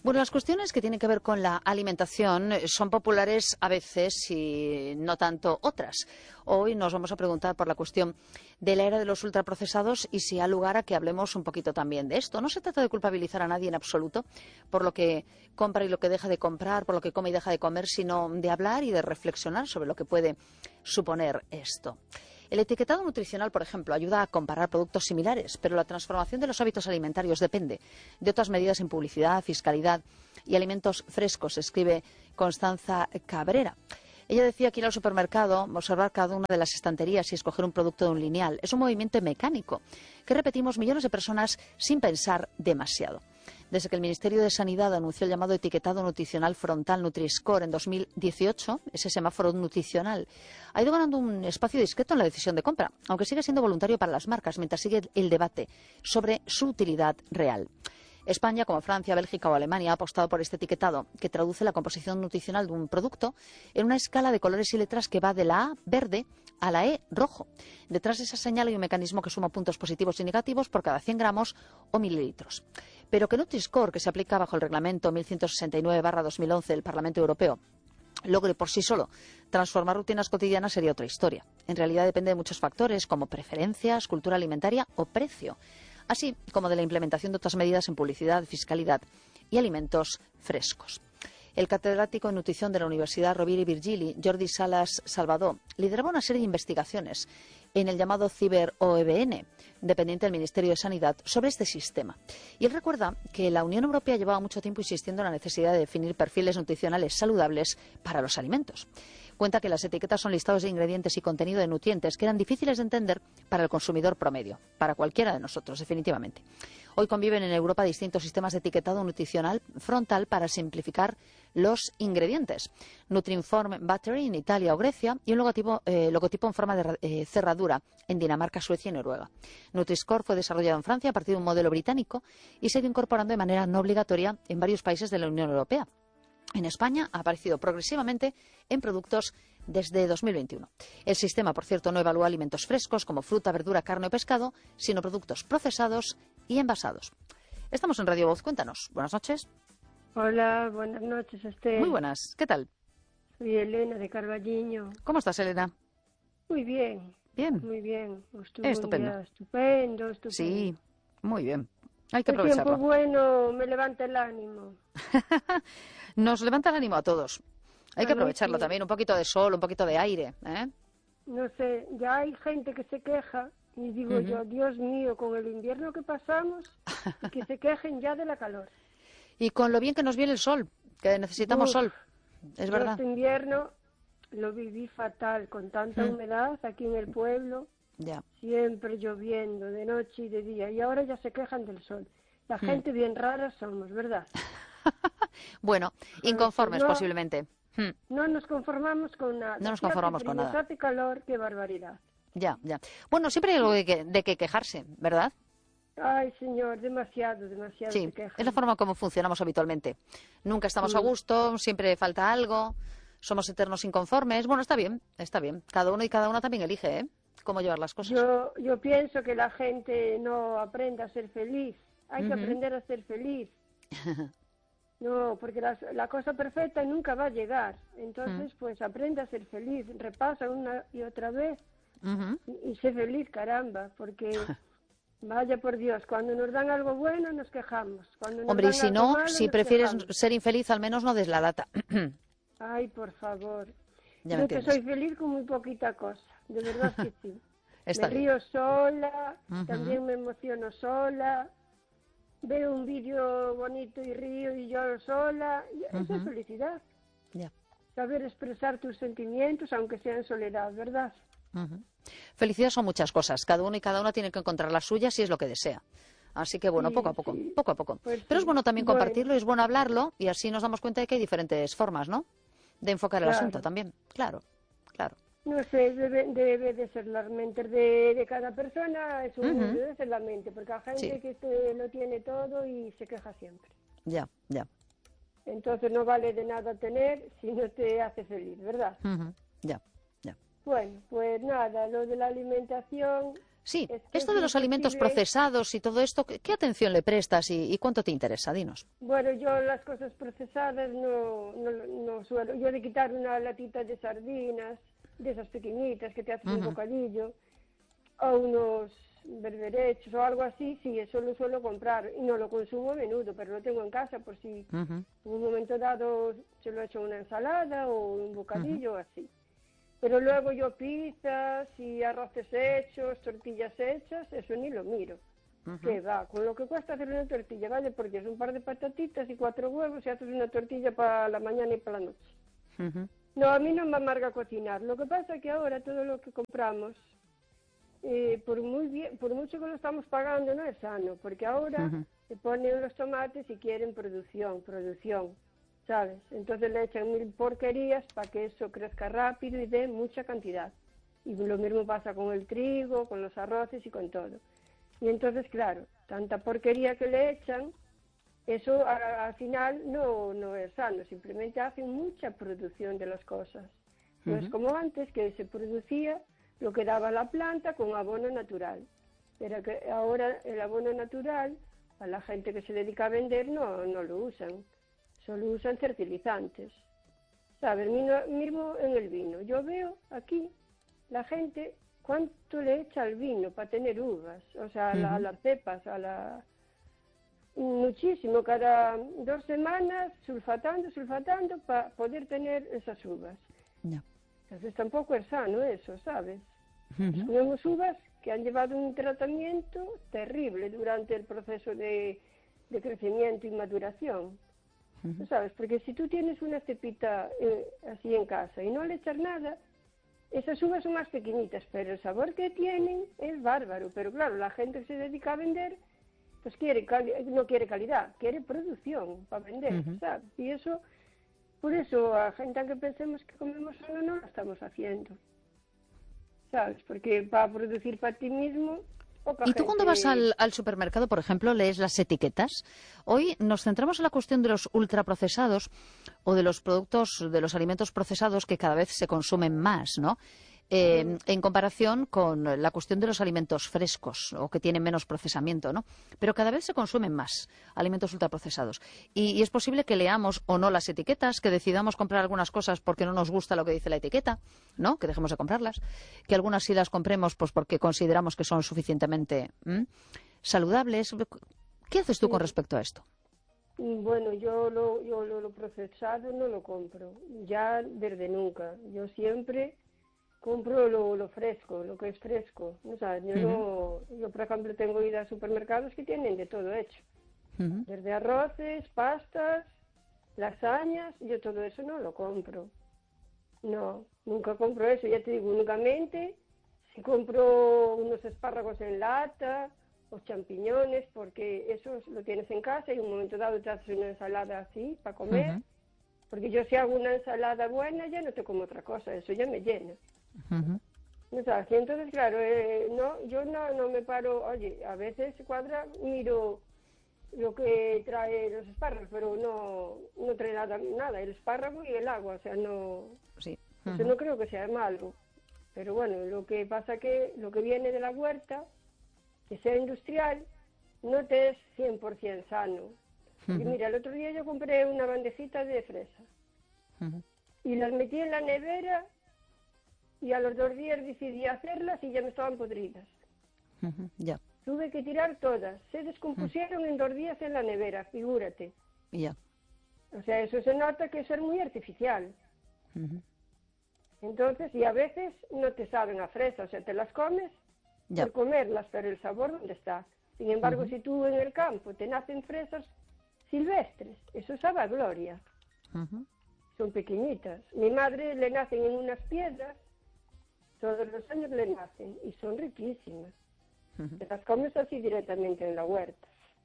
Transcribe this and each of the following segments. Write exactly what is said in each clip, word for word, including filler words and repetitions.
Bueno, las cuestiones que tienen que ver con la alimentación son populares a veces y no tanto otras. Hoy nos vamos a preguntar por la cuestión de la era de los ultraprocesados y si ha lugar a que hablemos un poquito también de esto. No se trata de culpabilizar a nadie en absoluto por lo que compra y lo que deja de comprar, por lo que come y deja de comer, sino de hablar y de reflexionar sobre lo que puede suponer esto. El etiquetado nutricional, por ejemplo, ayuda a comparar productos similares, pero la transformación de los hábitos alimentarios depende de otras medidas en publicidad, fiscalidad y alimentos frescos, escribe Constanza Cabrera. Ella decía que ir al supermercado, observar cada una de las estanterías y escoger un producto de un lineal es un movimiento mecánico que repetimos millones de personas sin pensar demasiado. Desde que el Ministerio de Sanidad anunció el llamado etiquetado nutricional frontal Nutri-Score en dos mil dieciocho, ese semáforo nutricional ha ido ganando un espacio discreto en la decisión de compra, aunque sigue siendo voluntario para las marcas, mientras sigue el debate sobre su utilidad real. España, como Francia, Bélgica o Alemania, ha apostado por este etiquetado, que traduce la composición nutricional de un producto en una escala de colores y letras que va de la A, verde, a la E, rojo. Detrás de esa señal hay un mecanismo que suma puntos positivos y negativos por cada cien gramos o mililitros. Pero que Nutri-Score, que se aplica bajo el reglamento mil ciento sesenta y nueve barra dos mil once del Parlamento Europeo, logre por sí solo transformar rutinas cotidianas sería otra historia. En realidad depende de muchos factores como preferencias, cultura alimentaria o precio, así como de la implementación de otras medidas en publicidad, fiscalidad y alimentos frescos. El catedrático en nutrición de la Universidad Rovira i Virgili, Jordi Salas Salvador, lideraba una serie de investigaciones en el llamado Ciber O E B N, dependiente del Ministerio de Sanidad, sobre este sistema. Y él recuerda que la Unión Europea llevaba mucho tiempo insistiendo en la necesidad de definir perfiles nutricionales saludables para los alimentos. Cuenta que las etiquetas son listados de ingredientes y contenido de nutrientes que eran difíciles de entender para el consumidor promedio, para cualquiera de nosotros, definitivamente. Hoy conviven en Europa distintos sistemas de etiquetado nutricional frontal para simplificar los ingredientes. Nutrinform Battery en Italia o Grecia y un logotipo, eh, logotipo en forma de eh, cerradura en Dinamarca, Suecia y Noruega. Nutri-Score fue desarrollado en Francia a partir de un modelo británico y se ha ido incorporando de manera no obligatoria en varios países de la Unión Europea. En España ha aparecido progresivamente en productos desde dos mil veintiuno. El sistema, por cierto, no evalúa alimentos frescos como fruta, verdura, carne o pescado, sino productos procesados y envasados. Estamos en Radio Voz. Cuéntanos. Buenas noches. Hola, buenas noches, Esther. Muy buenas. ¿Qué tal? Soy Elena de Carballiño. ¿Cómo estás, Elena? Muy bien. Bien. Muy bien. Estuvo Estupendo. Un día estupendo, estupendo. Sí, muy bien. Hay que El aprovecharlo. tiempo bueno me levanta el ánimo. Nos levanta el ánimo a todos. Hay que A mí aprovecharlo sí. también, un poquito de sol, un poquito de aire, ¿eh? No sé, ya hay gente que se queja y digo Ujú. yo, Dios mío, con el invierno que pasamos, y que se quejen ya de la calor. Y con lo bien que nos viene el sol, que necesitamos Uf, sol, es yo verdad. este invierno lo viví fatal, con tanta Mm. humedad aquí en el pueblo, Ya. siempre lloviendo de noche y de día, y ahora ya se quejan del sol. La Mm. gente bien rara somos, ¿verdad? Bueno, inconformes no- posiblemente. Hmm. No nos conformamos con nada. No nos Si hace conformamos con frío, nada. si hace calor, qué barbaridad. Ya, ya. Bueno, siempre hay algo de que, de que quejarse, ¿verdad? Ay, señor, demasiado, demasiado Sí, se quejan. es la forma como funcionamos habitualmente. Nunca estamos a Mm. gusto, siempre falta algo, somos eternos inconformes. Bueno, está bien, está bien. Cada uno y cada una también elige, ¿eh? Cómo llevar las cosas. Yo, yo pienso que la gente no aprende a ser feliz. Hay que Ujú. aprender a ser feliz. No, porque la, la cosa perfecta nunca va a llegar. Entonces, pues aprende a ser feliz. Repasa una y otra vez Ujú. y, y sé feliz, caramba. Porque, vaya por Dios, cuando nos dan algo bueno nos quejamos. Cuando nos Hombre, y dan si algo no, malo, si nos prefieres quejamos. ser infeliz, al menos no des la lata. Ay, por favor. Ya me Yo que entiendes. soy feliz con muy poquita cosa. De verdad que sí. Está me bien. río sola, Ujú. también me emociono sola. Veo un vídeo bonito y río y lloro sola. Y Eso es Ujú. felicidad. Ya. Saber expresar tus sentimientos, aunque sea en soledad, ¿verdad? Ujú. Felicidad son muchas cosas. Cada uno y cada una tiene que encontrar la suya si es lo que desea. Así que bueno, Sí, poco a poco, sí. poco a poco. Pues Pero es sí. bueno también Bueno. compartirlo, y es bueno hablarlo y así nos damos cuenta de que hay diferentes formas, ¿no? De enfocar el Claro. asunto también. Claro, claro. No sé, debe, debe de ser la mente de, de cada persona, es un Ujú. mundo, debe ser la mente, porque hay gente Sí. que este, lo tiene todo y se queja siempre. Ya, ya. Entonces no vale de nada tener si no te hace feliz, ¿verdad? Ujú. Ya, ya. Bueno, pues nada, lo de la alimentación, Sí, Es que esto es de los alimentos imposible. procesados y todo esto, ¿qué, qué atención le prestas y, y cuánto te interesa? Dinos. Bueno, yo las cosas procesadas no, no, no suelo. Yo de quitar una latita de sardinas, de esas pequeñitas que te haces un Ujú, bocadillo, o unos berberechos o algo así, sí, eso lo suelo comprar. Y no lo consumo a menudo, pero lo tengo en casa por si ujú, en un momento dado se lo he hecho en una ensalada o un ujú, bocadillo o así. Pero luego yo pizzas y arroces hechos, tortillas hechas, eso ni lo miro. ujú, Que va, con lo que cuesta hacer una tortilla, vale, porque es un par de patatitas y cuatro huevos y haces una tortilla para la mañana y para la noche. ujú, No, a mí no me amarga cocinar. Lo que pasa es que ahora todo lo que compramos, eh, por muy bien, por mucho que lo estamos pagando, no es sano, porque ahora ujú, se ponen los tomates y quieren producción, producción, ¿sabes? Entonces le echan mil porquerías para que eso crezca rápido y dé mucha cantidad. Y lo mismo pasa con el trigo, con los arroces y con todo. Y entonces, claro, tanta porquería que le echan, eso a- al final no, no es sano, simplemente hacen mucha producción de las cosas. No es ujú. como antes, que se producía lo que daba la planta con abono natural. Pero que ahora el abono natural, a la gente que se dedica a vender, no, no lo usan. Solo usan fertilizantes. ¿Sabes? Mino- Mismo en el vino. Yo veo aquí la gente cuánto le echa al vino para tener uvas, o sea, a, la- a Ujú, las cepas, a la... Muchísimo, cada dos semanas sulfatando, sulfatando para poder tener esas uvas. ya. Entonces tampoco es sano eso, ¿sabes? Pues Ujú, comemos uvas que han llevado un tratamiento terrible durante el proceso de, de crecimiento y maduración. ¿Tú ujú. sabes? Porque si tú tienes una cepita eh, así en casa y no le echas nada, esas uvas son más pequeñitas, pero el sabor que tienen es bárbaro. Pero claro, la gente que se dedica a vender, pues quiere cali- no quiere calidad, quiere producción para vender, Ujú. ¿sabes? Y eso, por eso a gente que pensemos que comemos solo no lo estamos haciendo, ¿sabes? Porque para producir para ti mismo, poca ¿Y tú cuando vas gente... al, al supermercado, por ejemplo, lees las etiquetas? Hoy nos centramos en la cuestión de los ultraprocesados o de los productos, de los alimentos procesados que cada vez se consumen más, ¿no? Eh, en comparación con la cuestión de los alimentos frescos o que tienen menos procesamiento, ¿no? Pero cada vez se consumen más alimentos ultraprocesados. Y, y es posible que leamos o no las etiquetas, que decidamos comprar algunas cosas porque no nos gusta lo que dice la etiqueta, ¿no? Que dejemos de comprarlas, que algunas sí las compremos pues porque consideramos que son suficientemente ¿m? saludables. ¿Qué haces tú con Sí. respecto a esto? Bueno, yo lo, yo lo, lo procesado no lo compro, ya desde nunca. Yo siempre compro lo, lo fresco, lo que es fresco. O sea, yo Ujú, no, yo por ejemplo tengo ido a supermercados que tienen de todo hecho. ujú, Desde arroces, pastas, lasañas, yo todo eso no lo compro. No, nunca compro eso, ya te digo, únicamente si compro unos espárragos en lata o champiñones, porque eso lo tienes en casa y en un momento dado te haces una ensalada así para comer, ujú, porque yo si hago una ensalada buena ya no te como otra cosa, eso ya me llena. ujú, ¿No sabes? Y entonces, claro, eh, no, yo no, no me paro, oye, a veces cuadra, miro lo que trae los espárragos, pero no, no trae nada, nada, el espárrago y el agua, o sea, no, sí. eso Ujú, no creo que sea malo. Pero bueno, lo que pasa que lo que viene de la huerta, que sea industrial, no te es cien por ciento sano. Porque ujú, mira, el otro día yo compré una bandejita de fresa ujú, y las metí en la nevera y a los dos días decidí hacerlas y ya me estaban podridas. ujú, ya, Tuve que tirar todas. Se mm, descompusieron en dos días en la nevera, figúrate. ya, O sea, eso se nota que eso es muy artificial. ujú, Entonces, y a veces no te saben a fresa, o sea, te las comes ya, por comerlas, pero el sabor dónde está. Sin embargo, ujú, si tú en el campo te nacen fresas silvestres, eso sabe a gloria. ujú, Son pequeñitas. Mi madre le nacen en unas piedras, todos los años le nacen, y son riquísimas. ujú. Te las comes así directamente en la huerta.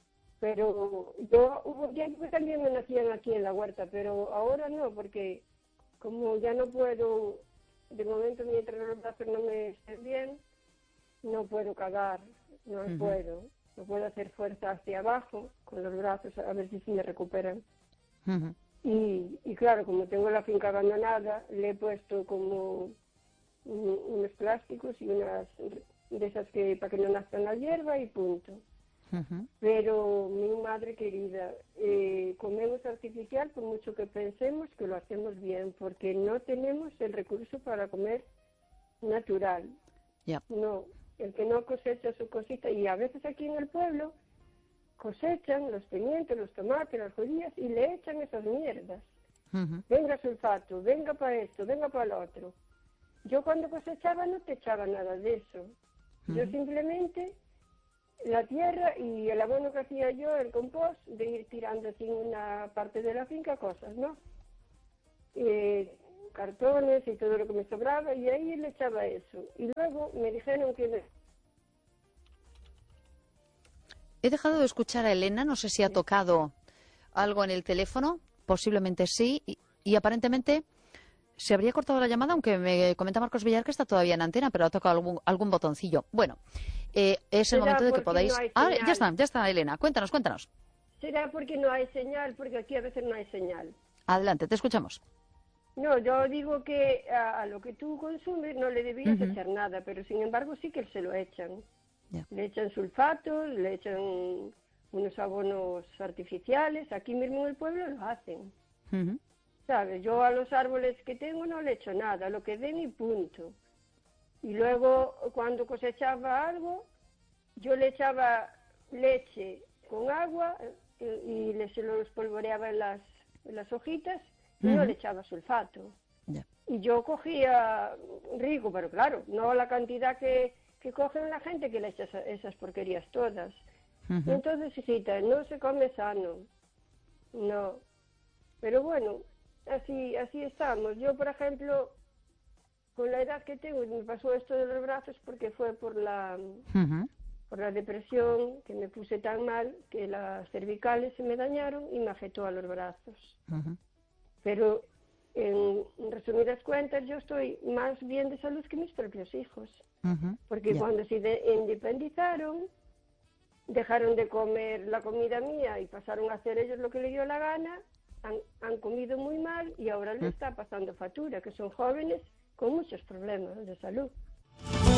Pero yo hubo un tiempo que también me nacían aquí en la huerta, pero ahora no, porque como ya no puedo, de momento mientras los brazos no me estén bien, no puedo cavar, no Ujú, puedo. No puedo hacer fuerza hacia abajo con los brazos, a ver si se me recuperan. ujú, Y, y claro, como tengo la finca abandonada, le he puesto como un- unos plásticos y unas de esas que para que no nazcan la hierba y punto. Uh-huh. Pero mi madre querida, eh, comemos artificial por mucho que pensemos que lo hacemos bien, porque no tenemos el recurso para comer natural. Yep. No, el que no cosecha su cosita, y a veces aquí en el pueblo cosechan los pimientos, los tomates, las judías y le echan esas mierdas. Uh-huh. Venga sulfato, venga para esto, venga para lo otro. Yo cuando cosechaba no te echaba nada de eso. Uh-huh. Yo simplemente la tierra y el abono que hacía yo, el compost, de ir tirando así en una parte de la finca cosas, ¿no? Eh, cartones y todo lo que me sobraba, y ahí le echaba eso. Y luego me dijeron que... Me... He dejado de escuchar a Elena, no sé si ha tocado algo en el teléfono, posiblemente sí, y, y aparentemente se habría cortado la llamada, aunque me comenta Marcos Villar que está todavía en antena, pero ha tocado algún, algún botoncillo. Bueno, eh, es el momento de que podáis... No ah, ya está, ya está, Elena. Cuéntanos, cuéntanos. Será porque no hay señal, porque aquí a veces no hay señal. Adelante, te escuchamos. No, yo digo que a, a lo que tú consumes no le debías uh-huh. echar nada, pero sin embargo sí que se lo echan. Yeah. Le echan sulfatos, le echan unos abonos artificiales. Aquí mismo en el pueblo lo hacen. Uh-huh. ¿Sabes? Yo a los árboles que tengo no le echo nada, lo que den y punto. Y luego, cuando cosechaba algo, yo le echaba leche con agua y, y le, se lo espolvoreaba en las, en las hojitas y uh-huh. no le echaba sulfato. Yeah. Y yo cogía rico, pero claro, no la cantidad que, que cogen la gente que le echa esas, esas porquerías todas. Uh-huh. Y entonces, hijita, no se come sano. No. Pero bueno... Así, así estamos. Yo, por ejemplo, con la edad que tengo, me pasó esto de los brazos porque fue por la uh-huh. por la depresión, que me puse tan mal que las cervicales se me dañaron y me afectó a los brazos. Uh-huh. Pero, en resumidas cuentas, yo estoy más bien de salud que mis propios hijos. Uh-huh. Porque yeah. cuando se de- independizaron, dejaron de comer la comida mía y pasaron a hacer ellos lo que les dio la gana. Han, han comido muy mal y ahora les está pasando factura, que son jóvenes con muchos problemas de salud.